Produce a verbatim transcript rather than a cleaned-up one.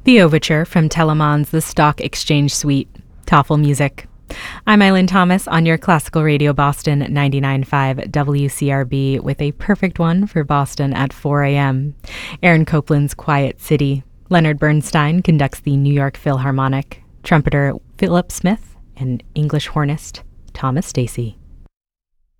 The Overture from Telemann's The Stock Exchange Suite, Toffel Music. I'm Eileen Thomas on your Classical Radio Boston ninety-nine point five W C R B with a perfect one for Boston at four a.m. Aaron Copland's Quiet City. Leonard Bernstein conducts the New York Philharmonic. Trumpeter Philip Smith and English hornist Thomas Stacey.